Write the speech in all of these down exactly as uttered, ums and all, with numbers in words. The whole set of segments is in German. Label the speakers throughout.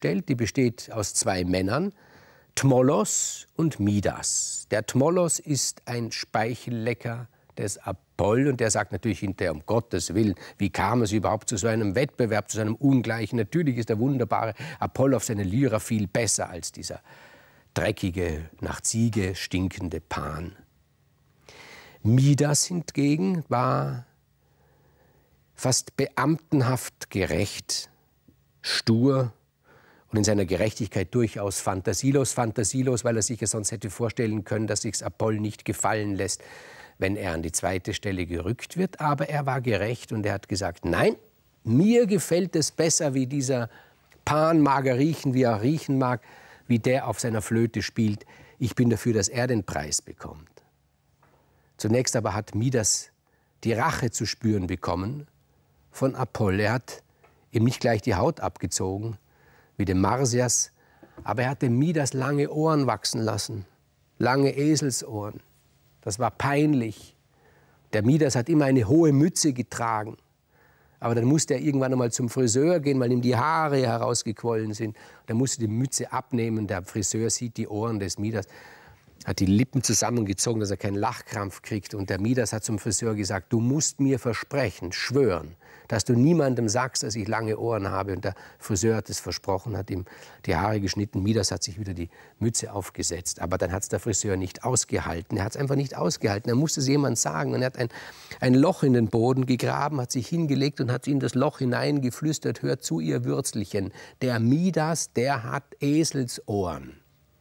Speaker 1: stellt. Die besteht aus zwei Männern, Tmolos und Midas. Der Tmolos ist ein Speichellecker des Apoll und der sagt natürlich hinterher, um Gottes Willen, wie kam es überhaupt zu so einem Wettbewerb, zu so einem Ungleichen? Natürlich ist der wunderbare Apoll auf seine Lyra viel besser als dieser dreckige, nach Ziege stinkende Pan. Midas hingegen war fast beamtenhaft gerecht, stur und in seiner Gerechtigkeit durchaus fantasielos. Fantasielos, weil er sich ja sonst hätte vorstellen können, dass sich's Apoll nicht gefallen lässt, wenn er an die zweite Stelle gerückt wird. Aber er war gerecht und er hat gesagt, nein, mir gefällt es besser, wie dieser Pan mag er riechen, wie er riechen mag, wie der auf seiner Flöte spielt. Ich bin dafür, dass er den Preis bekommt. Zunächst aber hat Midas die Rache zu spüren bekommen von Apoll. Er hat ihm nicht gleich die Haut abgezogen, wie dem Marsyas, aber er hat dem Midas lange Ohren wachsen lassen, lange Eselsohren. Das war peinlich. Der Midas hat immer eine hohe Mütze getragen. Aber dann musste er irgendwann einmal zum Friseur gehen, weil ihm die Haare herausgequollen sind. Dann musste die Mütze abnehmen. Der Friseur sieht die Ohren des Midas, hat die Lippen zusammengezogen, dass er keinen Lachkrampf kriegt. Und der Midas hat zum Friseur gesagt, du musst mir versprechen, schwören, dass du niemandem sagst, dass ich lange Ohren habe. Und der Friseur hat es versprochen, hat ihm die Haare geschnitten. Midas hat sich wieder die Mütze aufgesetzt. Aber dann hat es der Friseur nicht ausgehalten. Er hat es einfach nicht ausgehalten. Er musste es jemand sagen. Und er hat ein, ein Loch in den Boden gegraben, hat sich hingelegt und hat in das Loch hineingeflüstert, hört zu, ihr Würzelchen, der Midas, der hat Eselsohren.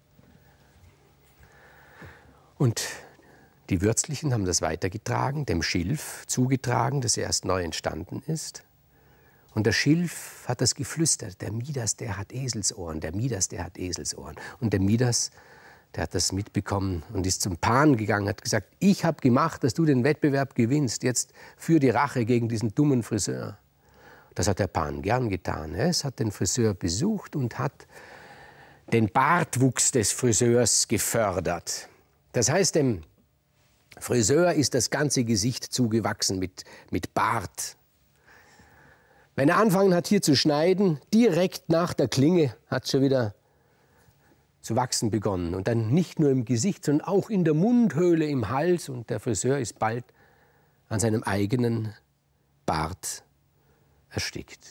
Speaker 1: Und die Würzlichen haben das weitergetragen, dem Schilf zugetragen, das erst neu entstanden ist. Und der Schilf hat das geflüstert, der Midas, der hat Eselsohren, der Midas, der hat Eselsohren. Und der Midas, der hat das mitbekommen und ist zum Pan gegangen, hat gesagt, ich habe gemacht, dass du den Wettbewerb gewinnst, jetzt für die Rache gegen diesen dummen Friseur. Das hat der Pan gern getan. Es hat den Friseur besucht und hat den Bartwuchs des Friseurs gefördert. Das heißt, dem Friseur ist das ganze Gesicht zugewachsen mit, mit Bart. Wenn er angefangen hat, hier zu schneiden, direkt nach der Klinge hat es schon wieder zu wachsen begonnen. Und dann nicht nur im Gesicht, sondern auch in der Mundhöhle, im Hals. Und der Friseur ist bald an seinem eigenen Bart erstickt.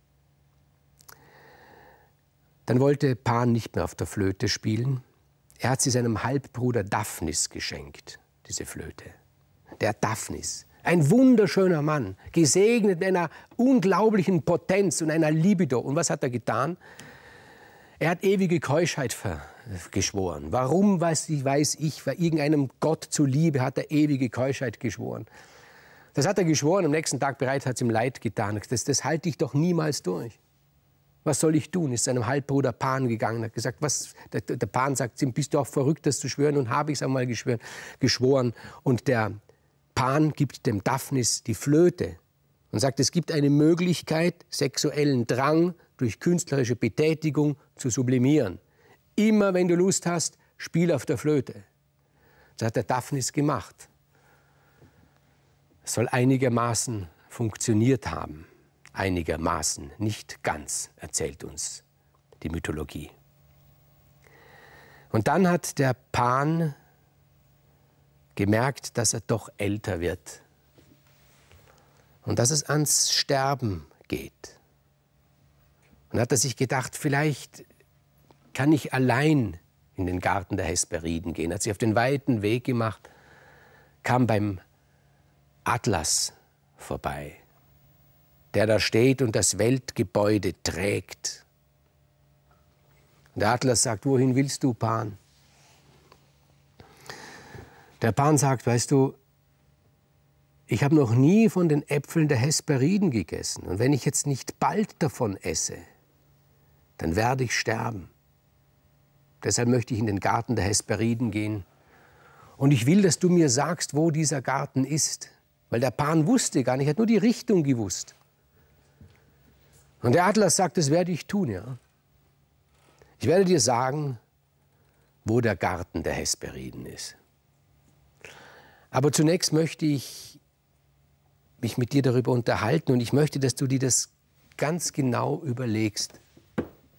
Speaker 1: Dann wollte Pan nicht mehr auf der Flöte spielen. Er hat sie seinem Halbbruder Daphnis geschenkt, diese Flöte. Der Daphnis, ein wunderschöner Mann, gesegnet mit einer unglaublichen Potenz und einer Libido. Und was hat er getan? Er hat ewige Keuschheit geschworen. Warum, weiß ich, weiß ich, weil irgendeinem Gott zuliebe hat er ewige Keuschheit geschworen. Das hat er geschworen, am nächsten Tag bereits hat es ihm leid getan. Das, das halte ich doch niemals durch. Was soll ich tun? Ist seinem Halbbruder Pan gegangen, hat gesagt, was, der, der Pan sagt, bist du auch verrückt, das zu schwören? Und habe ich es einmal geschworen, geschworen. Und der Pan gibt dem Daphnis die Flöte und sagt, es gibt eine Möglichkeit, sexuellen Drang durch künstlerische Betätigung zu sublimieren. Immer wenn du Lust hast, spiel auf der Flöte. Das hat der Daphnis gemacht. Es soll einigermaßen funktioniert haben. Einigermaßen, nicht ganz, erzählt uns die Mythologie. Und dann hat der Pan gemerkt, dass er doch älter wird und dass es ans Sterben geht. Und hat er sich gedacht, vielleicht kann ich allein in den Garten der Hesperiden gehen. Hat sich auf den weiten Weg gemacht, kam beim Atlas vorbei, der da steht und das Weltgebäude trägt. Und der Atlas sagt, wohin willst du, Pan? Der Pan sagt, weißt du, ich habe noch nie von den Äpfeln der Hesperiden gegessen. Und wenn ich jetzt nicht bald davon esse, dann werde ich sterben. Deshalb möchte ich in den Garten der Hesperiden gehen. Und ich will, dass du mir sagst, wo dieser Garten ist. Weil der Pan wusste gar nicht, er hat nur die Richtung gewusst. Und der Atlas sagt, das werde ich tun, ja. Ich werde dir sagen, wo der Garten der Hesperiden ist. Aber zunächst möchte ich mich mit dir darüber unterhalten und ich möchte, dass du dir das ganz genau überlegst.